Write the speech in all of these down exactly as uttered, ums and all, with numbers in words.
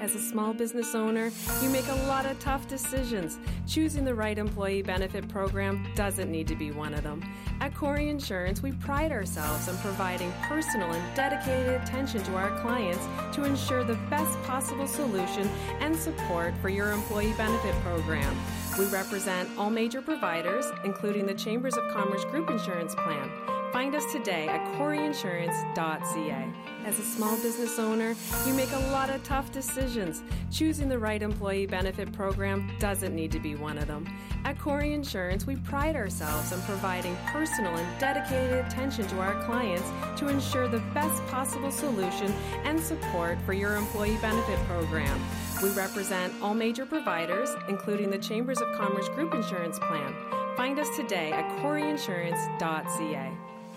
As a small business owner, you make a lot of tough decisions. Choosing the right employee benefit program doesn't need to be one of them. At Corey Insurance, we pride ourselves on providing personal and dedicated attention to our clients to ensure the best possible solution and support for your employee benefit program. We represent all major providers, including the Chambers of Commerce Group Insurance Plan. Find us today at corey insurance dot c a. As a small business owner, you make a lot of tough decisions. Choosing the right employee benefit program doesn't need to be one of them. At Corey Insurance, we pride ourselves on providing personal and dedicated attention to our clients to ensure the best possible solution and support for your employee benefit program. We represent all major providers, including the Chambers of Commerce Group Insurance Plan. Find us today at corey insurance dot c a.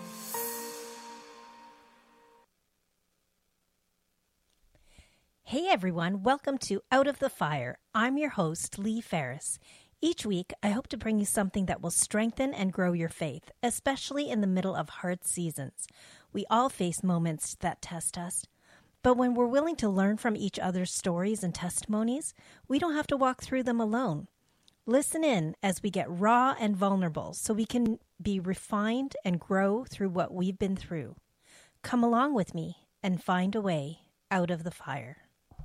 Hey everyone, welcome to Out of the Fire. I'm your host, Lee Ferris. Each week, I hope to bring you something that will strengthen and grow your faith, especially in the middle of hard seasons. We all face moments that test us, but when we're willing to learn from each other's stories and testimonies, we don't have to walk through them alone. Listen in as we get raw and vulnerable so we can be refined and grow through what we've been through. Come along with me and find a way out of the fire.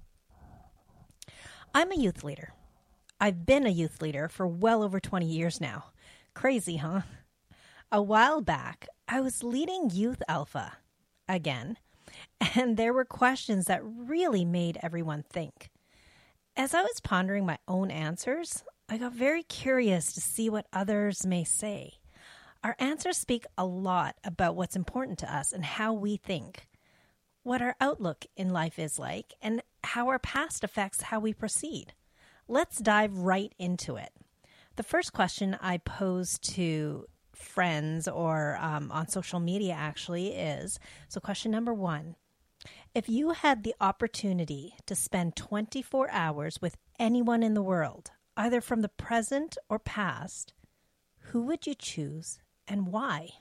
I'm a youth leader. I've been a youth leader for well over twenty years now. Crazy, huh? A while back, I was leading Youth Alpha again, and there were questions that really made everyone think. As I was pondering my own answers, I got very curious to see what others may say. Our answers speak a lot about what's important to us and how we think, what our outlook in life is like, and how our past affects how we proceed. Let's dive right into it. The first question I posed to friends or um, on social media actually is, so question number one, if you had the opportunity to spend twenty-four hours with anyone in the world, either from the present or past, who would you choose and why?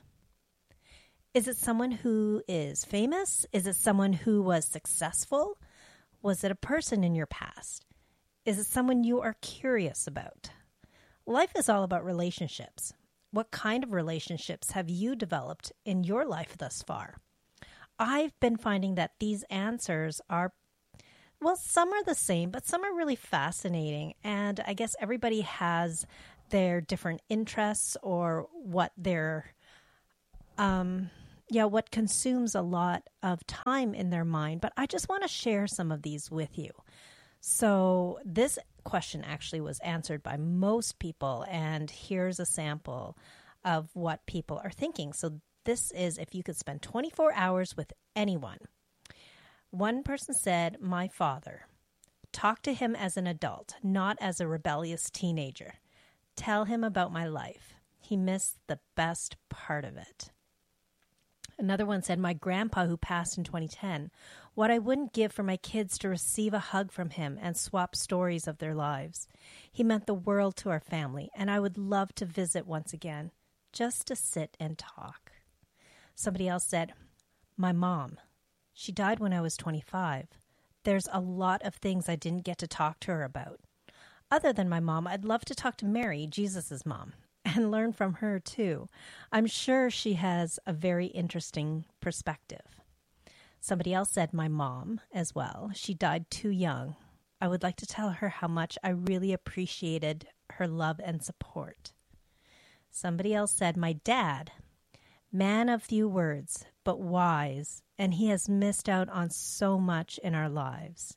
Is it someone who is famous? Is it someone who was successful? Was it a person in your past? Is it someone you are curious about? Life is all about relationships. What kind of relationships have you developed in your life thus far? I've been finding that these answers are, well, some are the same, but some are really fascinating. And I guess everybody has their different interests or what their, um, yeah, what consumes a lot of time in their mind. But I just want to share some of these with you. So this question actually was answered by most people, and here's a sample of what people are thinking. So this is if you could spend twenty-four hours with anyone. One person said, my father. Talk to him as an adult, not as a rebellious teenager. Tell him about my life. He missed the best part of it. Another one said, my grandpa who passed in twenty ten. What I wouldn't give for my kids to receive a hug from him and swap stories of their lives. He meant the world to our family, and I would love to visit once again, just to sit and talk. Somebody else said, my mom. She died when I was twenty-five. There's a lot of things I didn't get to talk to her about. Other than my mom, I'd love to talk to Mary, Jesus' mom, and learn from her too. I'm sure she has a very interesting perspective. Somebody else said my mom as well. She died too young. I would like to tell her how much I really appreciated her love and support. Somebody else said my dad. Man of few words, but wise, and he has missed out on so much in our lives.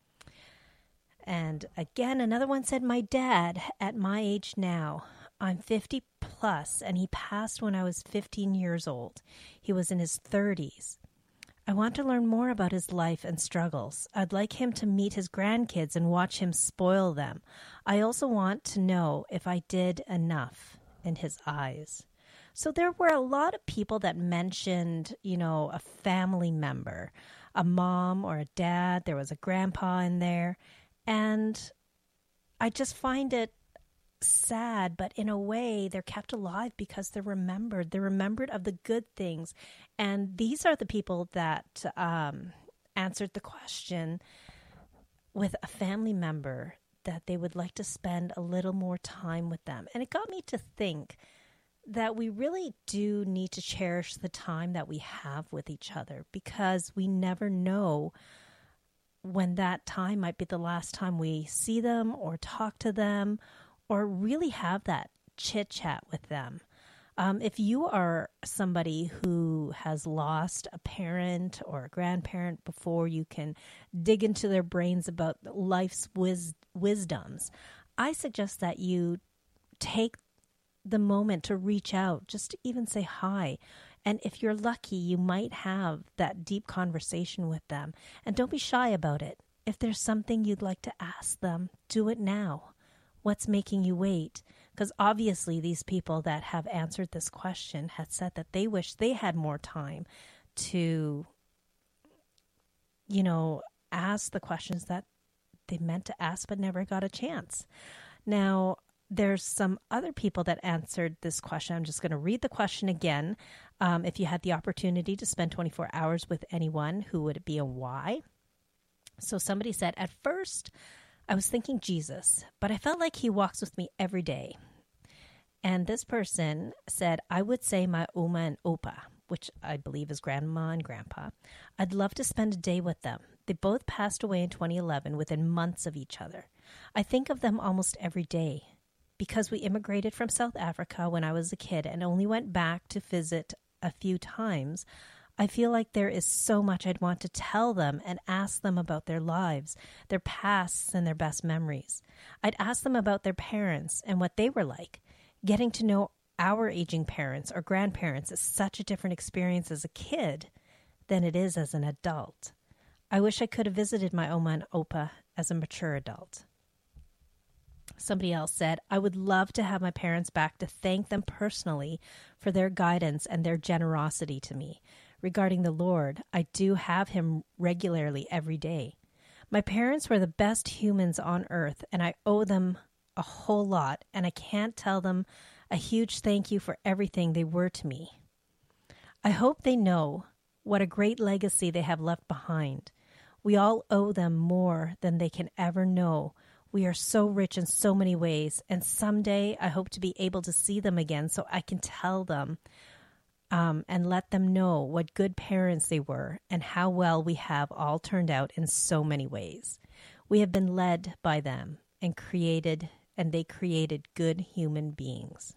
And again, another one said my dad at my age now. I'm fifty plus, and he passed when I was fifteen years old. He was in his thirties. I want to learn more about his life and struggles. I'd like him to meet his grandkids and watch him spoil them. I also want to know if I did enough in his eyes. So there were a lot of people that mentioned, you know, a family member, a mom or a dad. There was a grandpa in there. And I just find it sad, but in a way they're kept alive because they're remembered. They're remembered of the good things. And these are the people that um, answered the question, with a family member that they would like to spend a little more time with them. And it got me to think that we really do need to cherish the time that we have with each other, because we never know when that time might be the last time we see them or talk to them or really have that chit chat with them. Um, if you are somebody who has lost a parent or a grandparent before you can dig into their brains about life's wis- wisdoms, I suggest that you take the moment to reach out, just to even say hi. And if you're lucky, you might have that deep conversation with them. And don't be shy about it. If there's something you'd like to ask them, do it now. What's making you wait? Because obviously these people that have answered this question had said that they wish they had more time to, you know, ask the questions that they meant to ask but never got a chance. Now, there's some other people that answered this question. I'm just going to read the question again. Um, if you had the opportunity to spend twenty-four hours with anyone, who would it be and why? So somebody said, at first, I was thinking Jesus, but I felt like he walks with me every day. And this person said, I would say my Oma and Opa, which I believe is grandma and grandpa. I'd love to spend a day with them. They both passed away in twenty eleven within months of each other. I think of them almost every day. Because we immigrated from South Africa when I was a kid and only went back to visit a few times, I feel like there is so much I'd want to tell them and ask them about their lives, their pasts, and their best memories. I'd ask them about their parents and what they were like. Getting to know our aging parents or grandparents is such a different experience as a kid than it is as an adult. I wish I could have visited my Oma and Opa as a mature adult. Somebody else said, I would love to have my parents back to thank them personally for their guidance and their generosity to me. Regarding the Lord, I do have him regularly every day. My parents were the best humans on earth, and I owe them a whole lot, and I can't tell them a huge thank you for everything they were to me. I hope they know what a great legacy they have left behind. We all owe them more than they can ever know. We are so rich in so many ways, and someday I hope to be able to see them again so I can tell them um, and let them know what good parents they were and how well we have all turned out in so many ways. We have been led by them and created, and they created good human beings.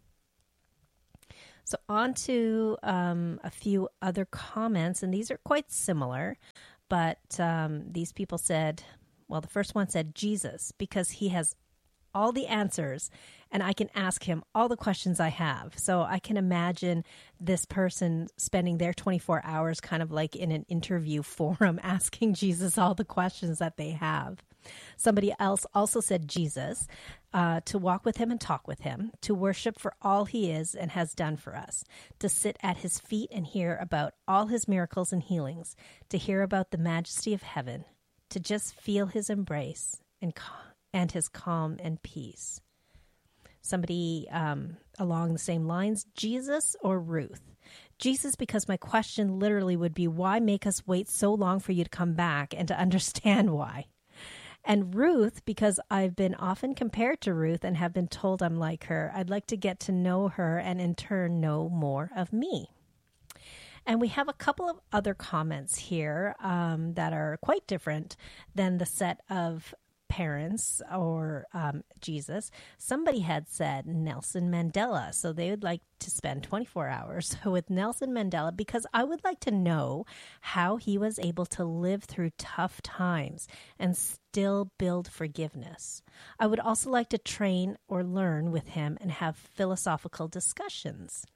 So on to um, a few other comments, and these are quite similar, but um, these people said, well, the first one said Jesus, because he has all the answers and I can ask him all the questions I have. So I can imagine this person spending their twenty-four hours kind of like in an interview forum asking Jesus all the questions that they have. Somebody else also said Jesus, uh, to walk with him and talk with him, to worship for all he is and has done for us, to sit at his feet and hear about all his miracles and healings, to hear about the majesty of heaven, to just feel his embrace and and his calm and peace. Somebody um, along the same lines, Jesus or Ruth? Jesus, because my question literally would be, why make us wait so long for you to come back, and to understand why? And Ruth, because I've been often compared to Ruth and have been told I'm like her. I'd like to get to know her and in turn know more of me. And we have a couple of other comments here um, that are quite different than the set of parents or um, Jesus. Somebody had said Nelson Mandela. So they would like to spend twenty-four hours with Nelson Mandela, because I would like to know how he was able to live through tough times and still build forgiveness. I would also like to train or learn with him and have philosophical discussions.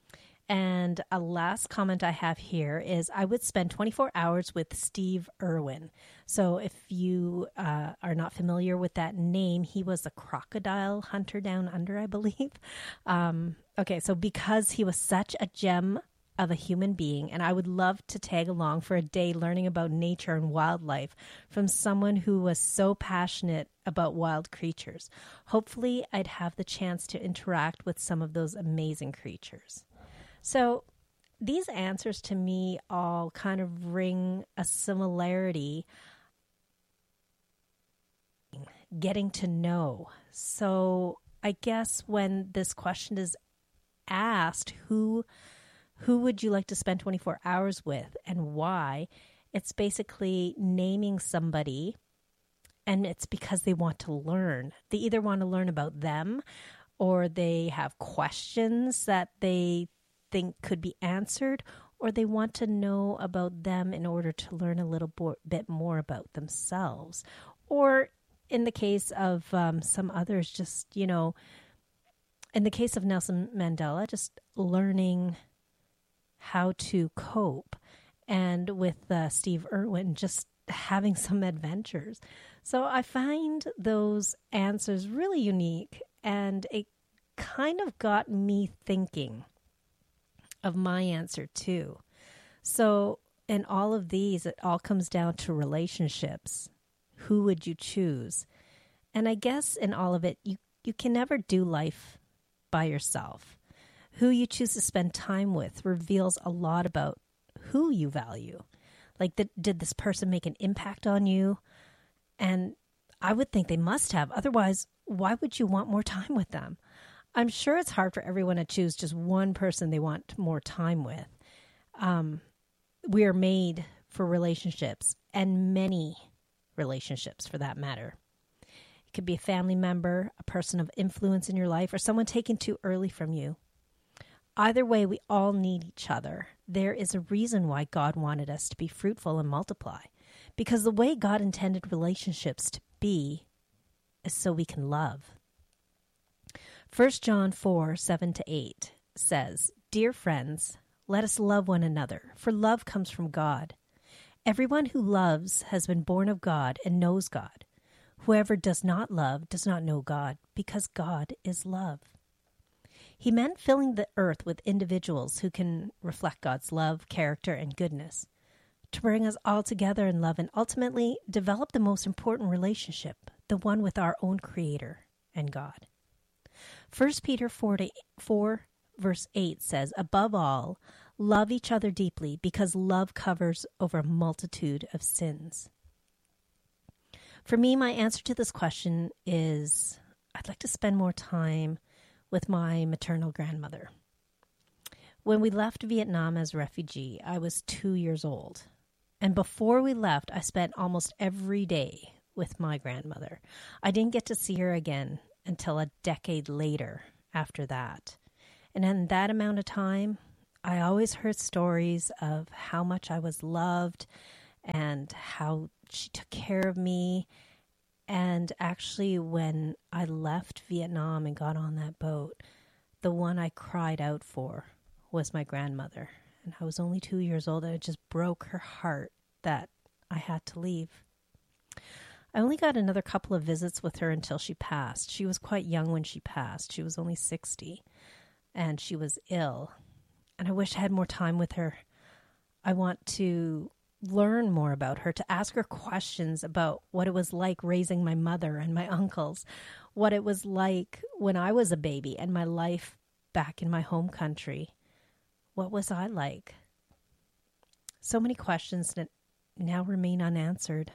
And a last comment I have here is I would spend twenty-four hours with Steve Irwin. So if you uh, are not familiar with that name, he was a crocodile hunter down under, I believe. Um, okay, so because he was such a gem of a human being, and I would love to tag along for a day learning about nature and wildlife from someone who was so passionate about wild creatures. Hopefully, I'd have the chance to interact with some of those amazing creatures. So these answers to me all kind of ring a similarity getting to know. So I guess when this question is asked, who who would you like to spend twenty-four hours with and why? It's basically naming somebody, and it's because they want to learn. They either want to learn about them, or they have questions that they think could be answered, or they want to know about them in order to learn a little bo- bit more about themselves. Or in the case of um, some others, just, you know, in the case of Nelson Mandela, just learning how to cope. And with uh, Steve Irwin, just having some adventures. So I find those answers really unique, and it kind of got me thinking of my answer too. So in all of these, it all comes down to relationships. Who would you choose? And I guess in all of it, you, you can never do life by yourself. Who you choose to spend time with reveals a lot about who you value. Like, the, did this person make an impact on you? And I would think they must have. Otherwise, why would you want more time with them? I'm sure it's hard for everyone to choose just one person they want more time with. Um, we are made for relationships, and many relationships for that matter. It could be a family member, a person of influence in your life, or someone taken too early from you. Either way, we all need each other. There is a reason why God wanted us to be fruitful and multiply, because the way God intended relationships to be is so we can love. First John four, seven to eight says, "Dear friends, let us love one another, for love comes from God. Everyone who loves has been born of God and knows God. Whoever does not love does not know God, because God is love." He meant filling the earth with individuals who can reflect God's love, character, and goodness, to bring us all together in love and ultimately develop the most important relationship, the one with our own Creator and God. First Peter four, to four verse eight says, "Above all, love each other deeply, because love covers over a multitude of sins." For me, my answer to this question is I'd like to spend more time with my maternal grandmother. When we left Vietnam as a refugee, I was two years old. And before we left, I spent almost every day with my grandmother. I didn't get to see her again until a decade later after that. And in that amount of time, I always heard stories of how much I was loved and how she took care of me. And actually, when I left Vietnam and got on that boat, the one I cried out for was my grandmother. And I was only two years old, and it just broke her heart that I had to leave. I only got another couple of visits with her until she passed. She was quite young when she passed. She was only sixty, and she was ill. And I wish I had more time with her. I want to learn more about her, to ask her questions about what it was like raising my mother and my uncles, what it was like when I was a baby and my life back in my home country. What was I like? So many questions that now remain unanswered.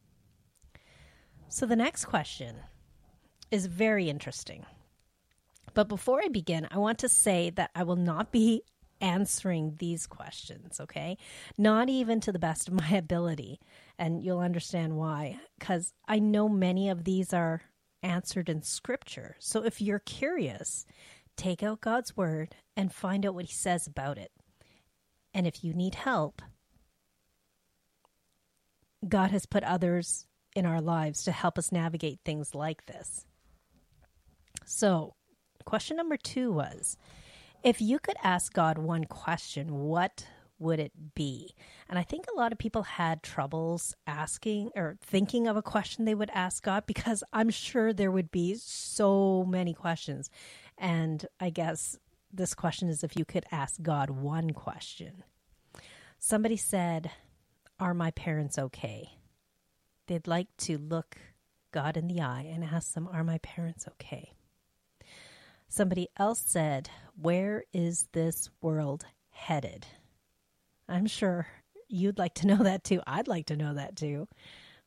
So the next question is very interesting. But before I begin, I want to say that I will not be answering these questions, okay? Not even to the best of my ability. And you'll understand why, because I know many of these are answered in Scripture. So if you're curious, take out God's Word and find out what He says about it. And if you need help, God has put others in our lives to help us navigate things like this. So, question number two was, if you could ask God one question, what would it be? And I think a lot of people had troubles asking or thinking of a question they would ask God, because I'm sure there would be so many questions. And I guess this question is if you could ask God one question. Somebody said, "Are my parents okay?" They'd like to look God in the eye and ask them, "Are my parents okay?" Somebody else said, "Where is this world headed?" I'm sure you'd like to know that too. I'd like to know that too.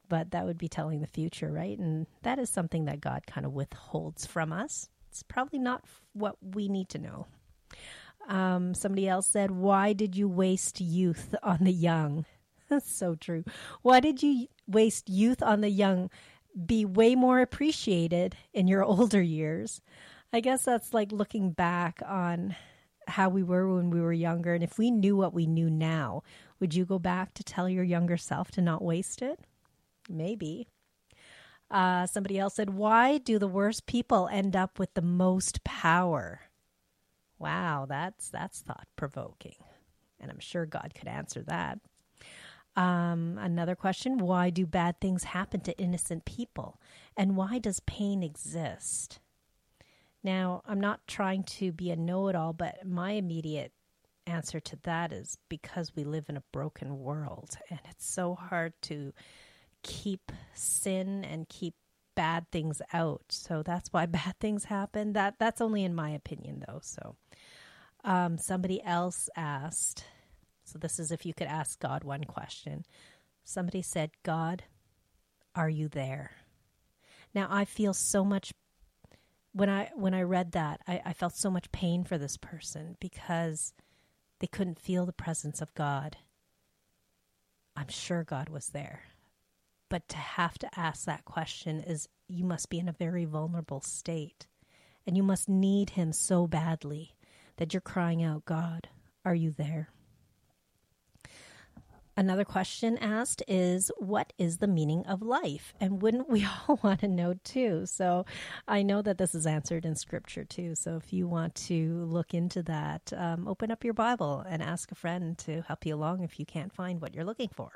but that would be telling the future, right? And that is something that God kind of withholds from us. It's probably not what we need to know. Um, somebody else said, why did you waste youth on the young? That's so true. Why did you waste youth on the young? Be way more appreciated in your older years. I guess that's like looking back on how we were when we were younger. And if we knew what we knew now, would you go back to tell your younger self to not waste it? Maybe. Uh, somebody else said, why do the worst people end up with the most power? Wow, that's that's thought-provoking. And I'm sure God could answer that. Um, another question, why do bad things happen to innocent people? And why does pain exist? Now, I'm not trying to be a know-it-all, but my immediate answer to that is because we live in a broken world, and it's so hard to keep sin and keep bad things out. So that's why bad things happen. That that's only in my opinion, though. So um, somebody else asked, so this is if you could ask God one question. Somebody said, God, are you there? Now, I feel so much, when I when I read that, I, I felt so much pain for this person because they couldn't feel the presence of God. I'm sure God was there. But to have to ask that question is, you must be in a very vulnerable state. And you must need him so badly that you're crying out, God, are you there? Another question asked is, what is the meaning of life? And wouldn't we all want to know too? So I know that this is answered in scripture too. So if you want to look into that, um, open up your Bible and ask a friend to help you along if you can't find what you're looking for.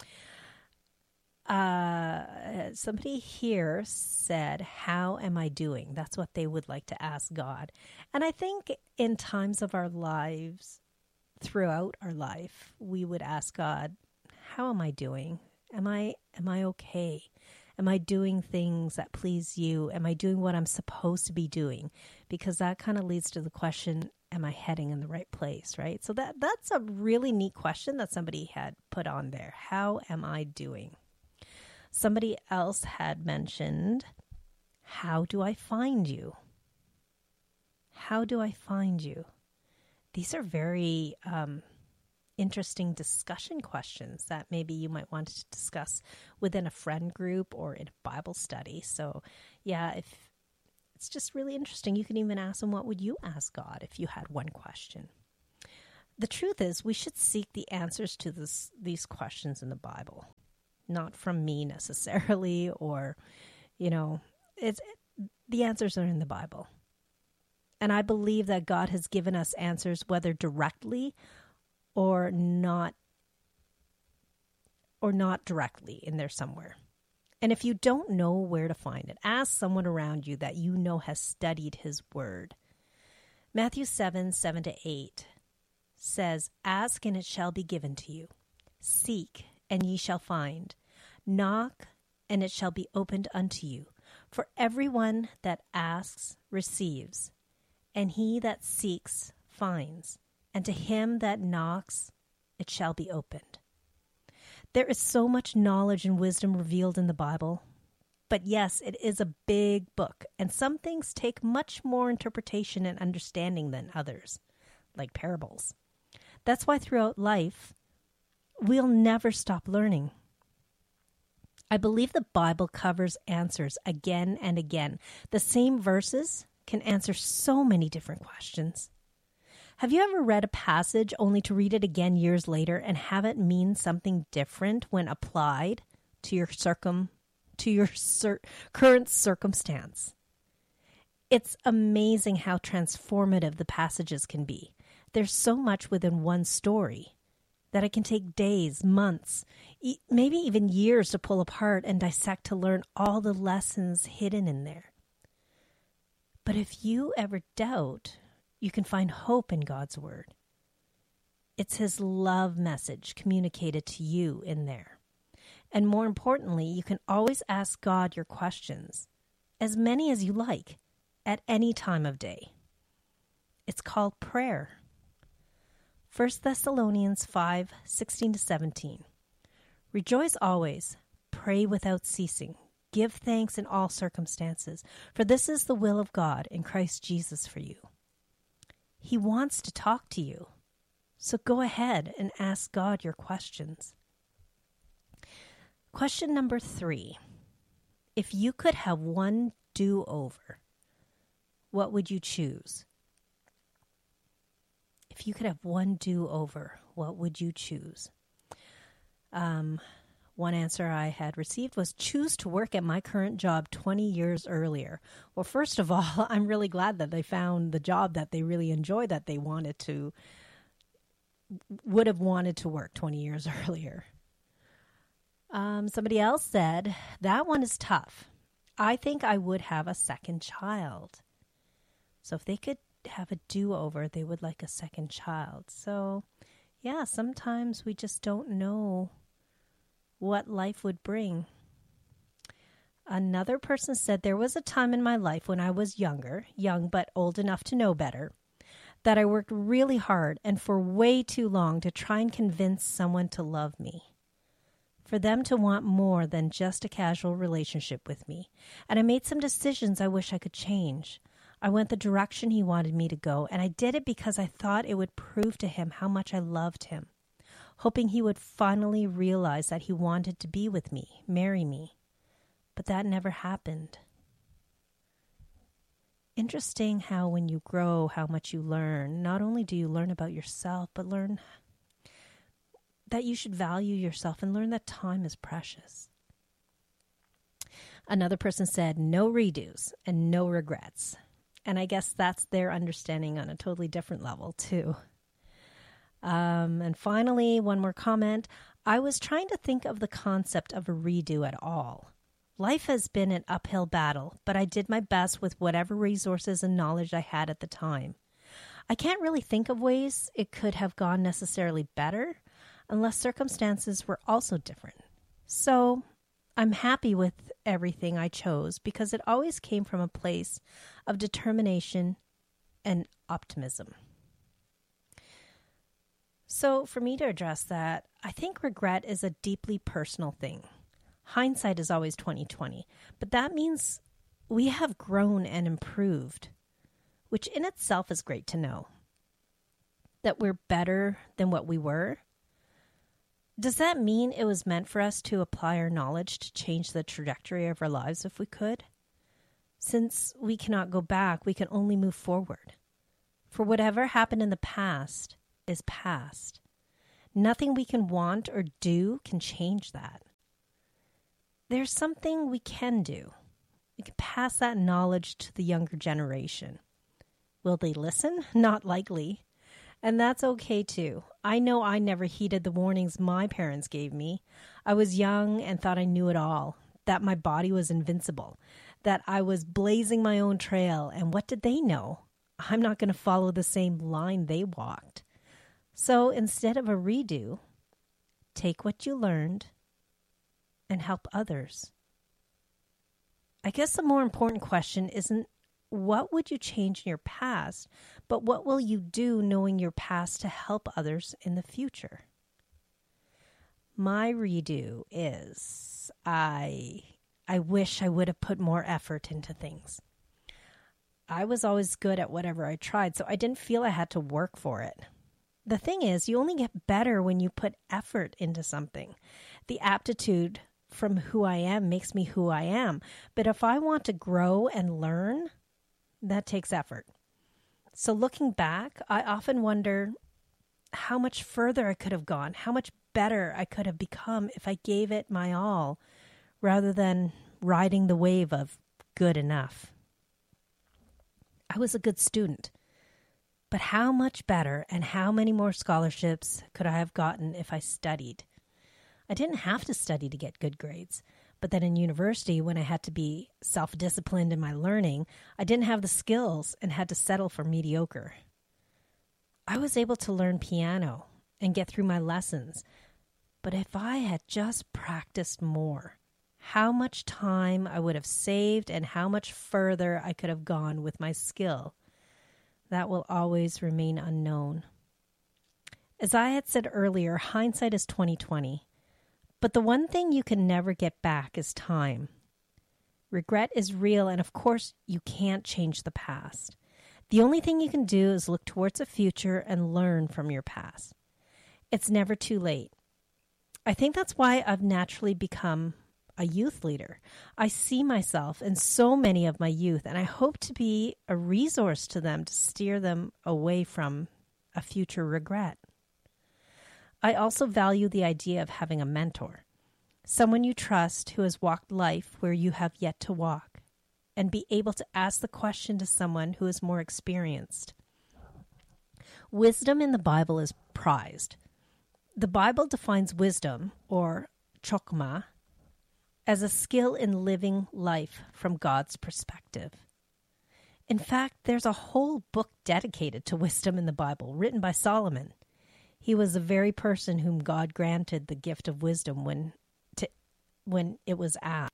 Uh, somebody here said, how am I doing? That's what they would like to ask God. And I think in times of our lives, throughout our life, we would ask God, how am I doing? Am I, am I okay? Am I doing things that please you? Am I doing what I'm supposed to be doing? Because that kind of leads to the question, am I heading in the right place, right? So that that's a really neat question that somebody had put on there. How am I doing? Somebody else had mentioned, how do I find you? How do I find you? These are very um, interesting discussion questions that maybe you might want to discuss within a friend group or in a Bible study. So yeah, if it's just really interesting. You can even ask them, what would you ask God if you had one question? The truth is, we should seek the answers to this, these questions in the Bible. Not from me necessarily, or, you know, it's it, the answers are in the Bible. And I believe that God has given us answers, whether directly or not, or not directly in there somewhere. And if you don't know where to find it, ask someone around you that you know has studied his word. Matthew seven, seven to eight says, ask and it shall be given to you. Seek and ye shall find. Knock, and it shall be opened unto you. For everyone that asks receives, and he that seeks finds, and to him that knocks it shall be opened. There is so much knowledge and wisdom revealed in the Bible, but yes, it is a big book, and some things take much more interpretation and understanding than others, like parables. That's why throughout life, we'll never stop learning. I believe the Bible covers answers again and again. The same verses can answer so many different questions. Have you ever read a passage only to read it again years later and have it mean something different when applied to your circum to your cir- current circumstance? It's amazing how transformative the passages can be. There's so much within one story that it can take days, months, e- maybe even years to pull apart and dissect to learn all the lessons hidden in there. But if you ever doubt, you can find hope in God's word. It's his love message communicated to you in there. And more importantly, you can always ask God your questions, as many as you like, at any time of day. It's called prayer. First Thessalonians five, sixteen to seventeen. Rejoice always, pray without ceasing. Give thanks in all circumstances, for this is the will of God in Christ Jesus for you. He wants to talk to you, so go ahead and ask God your questions. Question number three. If you could have one do-over, what would you choose? If you could have one do-over, what would you choose? Um, one answer I had received was choose to work at my current job twenty years earlier. Well, first of all, I'm really glad that they found the job that they really enjoy, that they wanted to, would have wanted to work twenty years earlier. Um, somebody else said, that one is tough. I think I would have a second child. So if they could have a do-over, they would like a second child. So yeah, sometimes we just don't know what life would bring. Another person said, there was a time in my life when I was younger, young but old enough to know better, that I worked really hard and for way too long to try and convince someone to love me, for them to want more than just a casual relationship with me. And I made some decisions I wish I could change. I went the direction he wanted me to go, and I did it because I thought it would prove to him how much I loved him, hoping he would finally realize that he wanted to be with me, marry me. But that never happened. Interesting how when you grow, how much you learn. Not only do you learn about yourself, but learn that you should value yourself and learn that time is precious. Another person said, no redos and no regrets. And I guess that's their understanding on a totally different level, too. Um, and finally, one more comment. I was trying to think of the concept of a redo at all. Life has been an uphill battle, but I did my best with whatever resources and knowledge I had at the time. I can't really think of ways it could have gone necessarily better unless circumstances were also different. So I'm happy with everything I chose because it always came from a place of determination and optimism. So for me to address that, I think regret is a deeply personal thing. Hindsight is always twenty twenty, but that means we have grown and improved, which in itself is great to know. That we're better than what we were. Does that mean it was meant for us to apply our knowledge to change the trajectory of our lives if we could? Since we cannot go back, we can only move forward. For whatever happened in the past is past. Nothing we can want or do can change that. There's something we can do. We can pass that knowledge to the younger generation. Will they listen? Not likely. And that's okay too. I know I never heeded the warnings my parents gave me. I was young and thought I knew it all, that my body was invincible, that I was blazing my own trail. And what did they know? I'm not going to follow the same line they walked. So instead of a redo, take what you learned and help others. I guess the more important question isn't what would you change in your past, but what will you do knowing your past to help others in the future? My redo is I I wish I would have put more effort into things. I was always good at whatever I tried, so I didn't feel I had to work for it. The thing is, you only get better when you put effort into something. The aptitude from who I am makes me who I am. But if I want to grow and learn, that takes effort. So looking back, I often wonder how much further I could have gone, how much better I could have become if I gave it my all, rather than riding the wave of good enough. I was a good student, but how much better and how many more scholarships could I have gotten if I studied? I didn't have to study to get good grades, but then in university, when I had to be self-disciplined in my learning, I didn't have the skills and had to settle for mediocre. I was able to learn piano and get through my lessons, but if I had just practiced more, how much time I would have saved and how much further I could have gone with my skill, that will always remain unknown. As I had said earlier, hindsight is twenty twenty. But the one thing you can never get back is time. Regret is real, and of course, you can't change the past. The only thing you can do is look towards the future and learn from your past. It's never too late. I think that's why I've naturally become a youth leader. I see myself in so many of my youth, and I hope to be a resource to them to steer them away from a future regret. I also value the idea of having a mentor, someone you trust who has walked life where you have yet to walk, and be able to ask the question to someone who is more experienced. Wisdom in the Bible is prized. The Bible defines wisdom, or chokmah, as a skill in living life from God's perspective. In fact, there's a whole book dedicated to wisdom in the Bible, written by Solomon. He was the very person whom God granted the gift of wisdom when, to, when it was asked.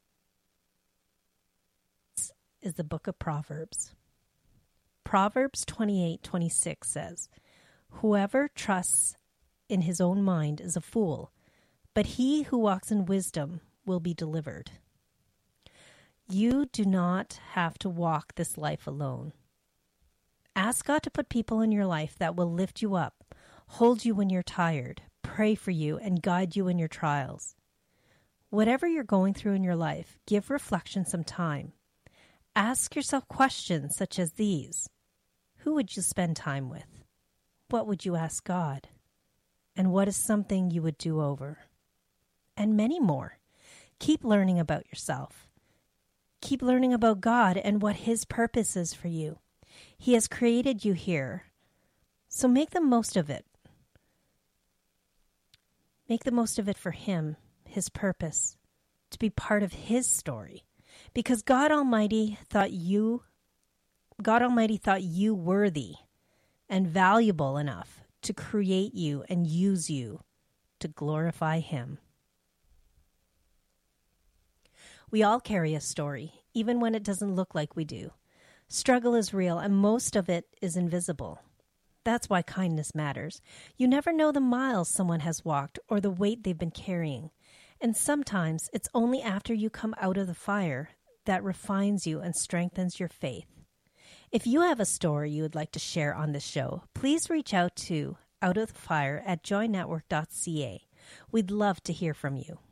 This is the book of Proverbs. Proverbs twenty-eight twenty-six says, "Whoever trusts in his own mind is a fool, but he who walks in wisdom will be delivered." You do not have to walk this life alone. Ask God to put people in your life that will lift you up, hold you when you're tired, pray for you, and guide you in your trials. Whatever you're going through in your life, give reflection some time. Ask yourself questions such as these. Who would you spend time with? What would you ask God? And what is something you would do over? And many more. Keep learning about yourself. Keep learning about God and what His purpose is for you. He has created you here, so make the most of it. Make the most of it for Him, His purpose, to be part of His story. Because God Almighty thought you, God Almighty thought you worthy and valuable enough to create you and use you to glorify Him. We all carry a story, even when it doesn't look like we do. Struggle is real, and most of it is invisible. That's why kindness matters. You never know the miles someone has walked or the weight they've been carrying. And sometimes it's only after you come out of the fire that refines you and strengthens your faith. If you have a story you would like to share on this show, please reach out to outofthefire at joy network dot c a. We'd love to hear from you.